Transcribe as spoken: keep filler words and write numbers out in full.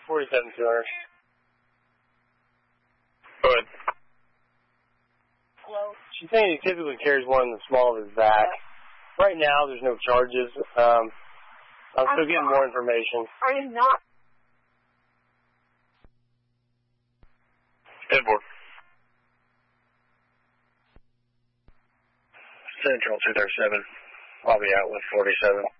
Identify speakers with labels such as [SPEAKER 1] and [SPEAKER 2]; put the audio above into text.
[SPEAKER 1] forty-seven two hundred.
[SPEAKER 2] Go ahead.
[SPEAKER 3] Hello?
[SPEAKER 1] She's saying he typically carries one in the small of his back. Right now, there's no charges. Um, I'm still getting more information.
[SPEAKER 3] I am not.
[SPEAKER 2] Inboard.
[SPEAKER 4] Central two thirty-seven. I'll be out with forty-seven.